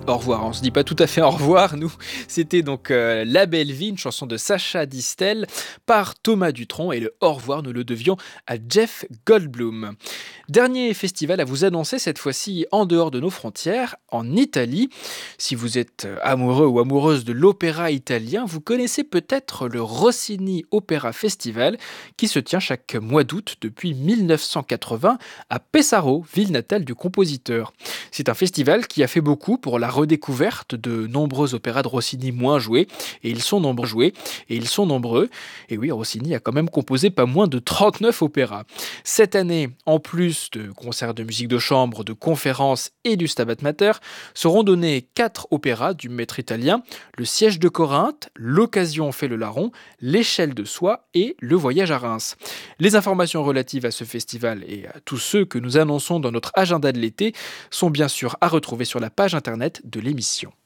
Au revoir, on se dit pas tout à fait au revoir, nous. C'était donc La Belle Vie, une chanson de Sacha Distel par Thomas Dutronc et le au revoir, nous le devions à Jeff Goldblum. Dernier festival à vous annoncer, cette fois-ci en dehors de nos frontières, en Italie. Si vous êtes amoureux ou amoureuse de l'opéra italien, vous connaissez peut-être le Rossini Opera Festival qui se tient chaque mois d'août depuis 1980 à Pesaro, ville natale du compositeur. C'est un festival qui a fait beaucoup pour la redécouverte de nombreux opéras de Rossini moins joués, et ils sont nombreux. Et oui, Rossini a quand même composé pas moins de 39 opéras. Cette année, en plus de concerts de musique de chambre, de conférences et du Stabat Mater, seront donnés 4 opéras du maître italien, le Siège de Corinthe, L'Occasion fait le larron, L'échelle de soie et Le voyage à Reims. Les informations relatives à ce festival et à tous ceux que nous annonçons dans notre agenda de l'été sont bien sûr à retrouver sur la page internet de l'émission.